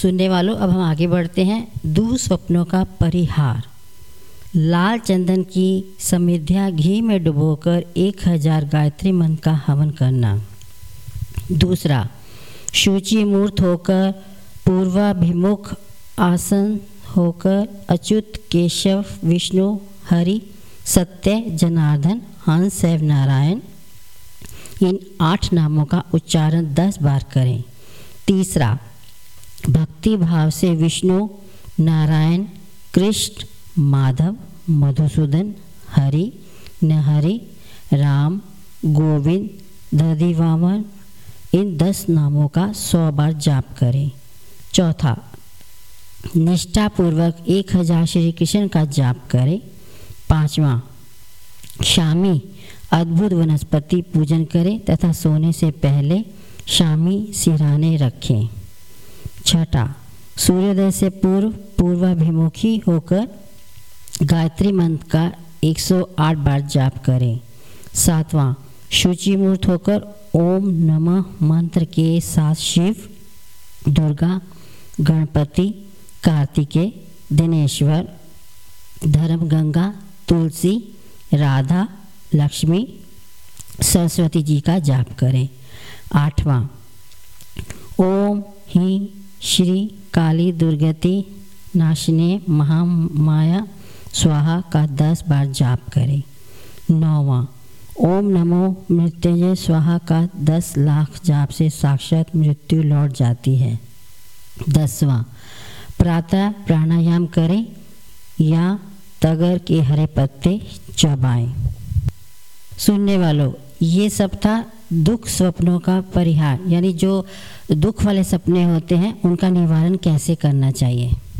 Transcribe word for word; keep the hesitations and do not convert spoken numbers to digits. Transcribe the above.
सुनने वालों, अब हम आगे बढ़ते हैं। दुःस्वप्नों का परिहार। लाल चंदन की समिध्या घी में डुबोकर एक हजार गायत्री मंत्र का हवन करना। दूसरा, शुचि मूर्त होकर पूर्वाभिमुख आसन होकर अच्युत, केशव, विष्णु, हरि, सत्य, जनार्दन, हंस एवं नारायण इन आठ नामों का उच्चारण दस बार करें। तीसरा, भक्ति भाव से विष्णु, नारायण, कृष्ण, माधव, मधुसूदन, हरि, नहरि, राम, गोविंद, दधिवामन इन दस नामों का सौ बार जाप करें। चौथा, निष्ठापूर्वक एक हजार श्री कृष्ण का जाप करें। पांचवा, शामी अद्भुत वनस्पति पूजन करें तथा सोने से पहले शामी सिरहाने रखें। छठा, सूर्योदय से पूर्व पूर्वाभिमुखी होकर गायत्री मंत्र का एक सौ आठ बार जाप करें। सातवां, शुचि मूर्त होकर ओम नमः मंत्र के साथ शिव, दुर्गा, गणपति, कार्तिकेय, दिनेश्वर, धर्मगंगा, तुलसी, राधा, लक्ष्मी, सरस्वती जी का जाप करें। आठवां, ओम ही श्री काली दुर्गति नाशिने महामाया स्वाहा का दस बार जाप करें। नौवां, ओम नमो मृत्युंजय स्वाहा का दस लाख जाप से साक्षात मृत्यु लौट जाती है। दसवां, प्रातः प्राणायाम करें या तगर के हरे पत्ते चबाएं। सुनने वालों, ये सब था दुख स्वप्नों का परिहार, यानी जो दुख वाले सपने होते हैं उनका निवारण कैसे करना चाहिए।